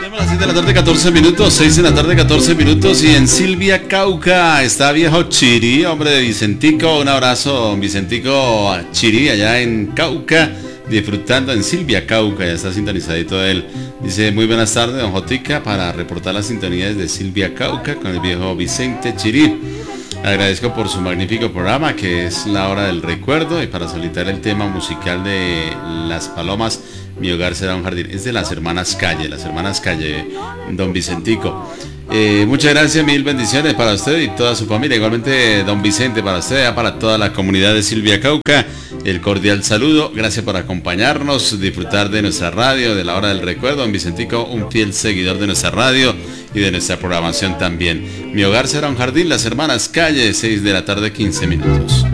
Tenemos las 6 de la tarde, 14 minutos, 6 de la tarde, 14 minutos, y en Silvia, Cauca, está viejo Chiri, hombre de Vicentico. Un abrazo, don Vicentico Chiri, allá en Cauca, disfrutando en Silvia, Cauca, ya está sintonizadito él. Dice, muy buenas tardes, don Jotica, para reportar las sintonías de Silvia, Cauca, con el viejo Vicente Chiri. Agradezco por su magnífico programa, que es La Hora del Recuerdo, y para solicitar el tema musical de Las Palomas, Mi Hogar Será un Jardín. Es de las Hermanas Calle, don Vicentico. Muchas gracias, mil bendiciones para usted y toda su familia. Igualmente, don Vicente, para usted, para toda la comunidad de Silvia, Cauca, el cordial saludo. Gracias por acompañarnos, disfrutar de nuestra radio, de La Hora del Recuerdo. Don Vicentico, un fiel seguidor de nuestra radio y de nuestra programación también. Mi Hogar Será un Jardín, Las Hermanas Calle, 6 de la tarde, 15 minutos.